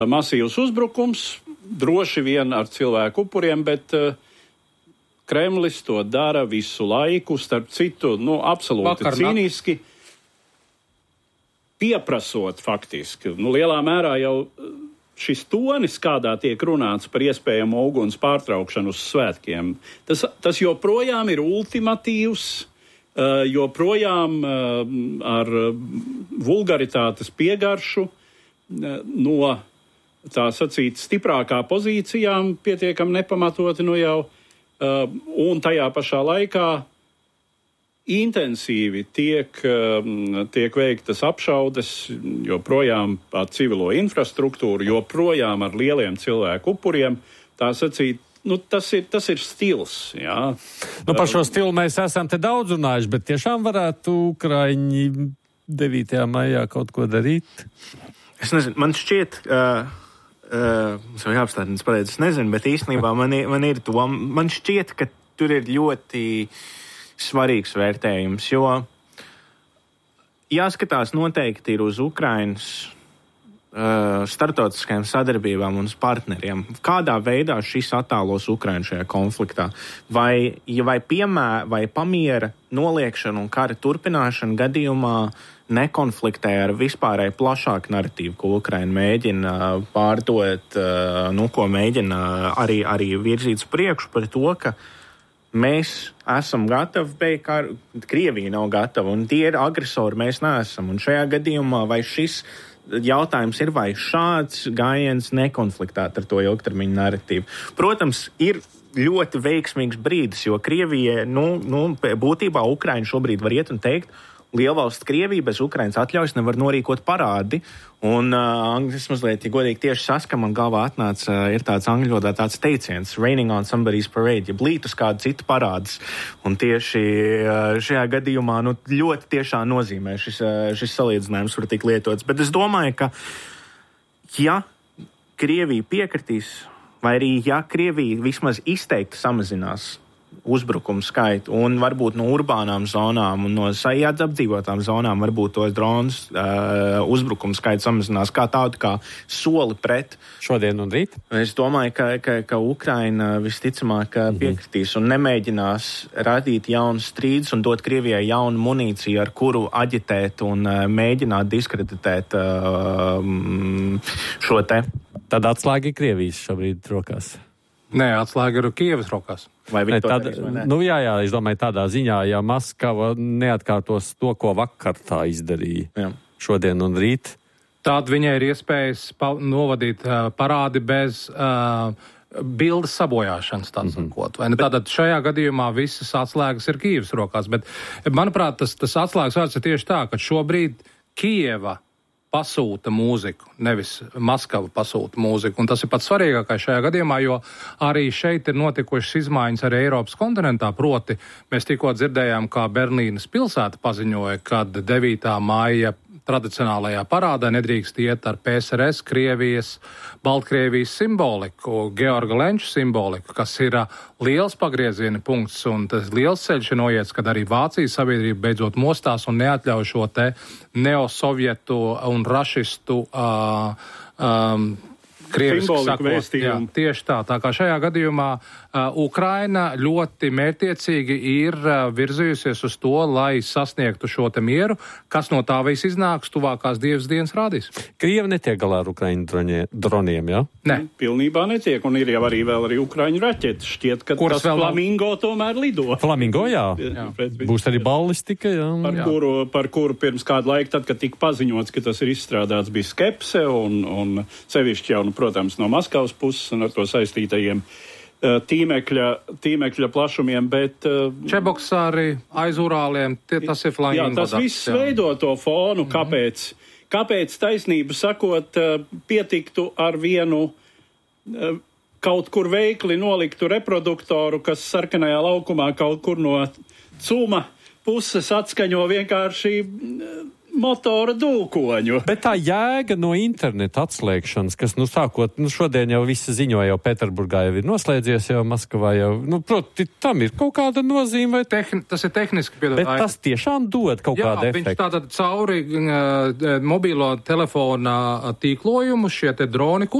masīvs uzbrukums, droši vien ar cilvēku upuriem, bet Kremlis to dara visu laiku, starp citu, absolūti cīniski, pieprasot faktiski. Lielā mērā jau šis tonis, kādā tiek runāts par iespējamu uguns pārtraukšanu uz svētkiem, tas joprojām ir ultimatīvs, joprojām ar vulgaritātes piegaršu no tā sacīt stiprākā pozīcijām pietiekam nepamatoti jau, un tajā pašā laikā intensīvi tiek veiktas apšaudes, joprojām par civilo infrastruktūru, joprojām ar lieliem cilvēku upuriem, tā sacīt, tas ir stils, jā. Par šo stilu mēs esam te daudz runājuši, bet tiešām varētu Ukraiņi 9. maijā kaut ko darīt? Es nezinu, man šķiet, mums jau jāapstāties pareizi, es nezinu, bet īstenībā man ir doma, man šķiet, ka tur ir ļoti svarīgs vērtējums, jo jāskatās noteikti ir uz Ukrainas starptautiskajām sadarbībām un partneriem. Kādā veidā šis attālos Ukrainu šajā konfliktā? Vai pamiera noliekšana un kara turpināšana gadījumā nekonfliktē ar vispārēju plašāku narratīvu, ko Ukraina mēģina pārdot, ko mēģina arī virzīt uz priekšu par to, ka mēs esam gatavi beigt karu, Krievija nav gatava, un tie ir agresori, mēs neesam. Un šajā gadījumā vai šis jautājums ir, vai šāds gājiens nekonfliktēt ar to ilgtermiņu narratīvu. Protams, ir ļoti veiksmīgs brīdis, jo Krievija, būtībā Ukraina šobrīd var iet un teikt, lielvalsts Krievija bez Ukrainas atļaujas nevar norīkot parādi, un es mazliet, ja godīgi tieši saskam, man galvā atnāca, ir tāds angļu valodā tāds teiciens, raining on somebody's parade, ja blītus kādu citu parādus, un tieši šajā gadījumā, ļoti tiešā nozīmē šis salīdzinājums var tik lietots, bet es domāju, ka, ja Krievija piekritīs, vai arī, ja Krievija vismaz izteikti samazinās uzbrukumu skaitu un varbūt no urbānām zonām un no sajāds apdzīvotām zonām varbūt tos dronus uzbrukumu skaitu samazinās kā tādu kā soli pret. Šodien un rīt? Es domāju, ka Ukraina visticamāk piekritīs un nemēģinās radīt jaunus strīdus un dot Krievijai jaunu munīciju, ar kuru aģitēt un mēģināt diskreditēt šo te. Tad atslēga ir Krievijas šobrīd rokās. Nē, atslēga ir Kievas rokās. Vai viņi to darīs, vai ne? Jā, es domāju tādā ziņā, ja Maskava neatkārtos to, ko vakar tā izdarīja šodien un rīt. Tad viņai ir iespējas novadīt parādi bez bildes sabojāšanas, tā sakot. Tātad šajā gadījumā visas atslēgas ir Kijevas rokās, bet, manuprāt, tas atslēgas vārds ir tieši tā, ka šobrīd Kijeva pasūta mūziku, nevis Maskava pasūta mūziku. Un tas ir pats svarīgākais šajā gadījumā, jo arī šeit ir notikušas izmaiņas arī Eiropas kontinentā. Proti, mēs tikko dzirdējām, kā Berlīnas pilsēta paziņoja, kad 9. māja tradicionālajā parādā nedrīkst iet ar PSRS, Krievijas, Baltkrievijas simboliku, Georga Lenča simboliku, kas ir liels pagrieziena punkts un tas liels ceļš ir noiets, kad arī Vācijas sabiedrība beidzot mostās un neatļauj šo te neosovietu un rašistu krievisku sakot. Tieši tā. Tā kā šajā gadījumā Ukraina ļoti mērķtiecīgi ir virzījusies uz to, lai sasniegtu šo te mieru, kas no tā viss iznāks tuvākās 2 dienas rādīs. Krievi netiek galā ar Ukraiņu droniem, jā? Ne. Pilnībā netiek, un ir jau arī Ukraiņu raķetes. Šķiet, ka tas Flamingo tomēr lido. Flamingo, jā. Būs arī ballistika, jā. Par kuru pirms kādu laiku, tad, kad tika paziņots, ka tas ir izstrādāts, bija skepse, un sevišķi jau, protams, no Maskavas puses un ar to saistītajiem tīmekļa plašumiem, bet Čeboks arī aiz Urāliem, tas ir Flamingo. Jā, tas viss veido to fonu, kāpēc taisnību sakot pietiktu ar vienu kaut kur veikli noliktu reproduktoru, kas sarkanajā laukumā kaut kur no Cuma puses atskaņo vienkārši motora dūkoņu. Bet tā jēga no interneta atslēgšanas, kas, sākot, šodien jau visi ziņo, jau Pēterburgā jau ir noslēdzies, jau Maskavā jau, proti, tam ir kaut kāda nozīme. Tas ir tehniski, bet tas tiešām dod kaut kādu efektu. Viņš tātad cauri mobīlo telefona tīklojumu šie te droni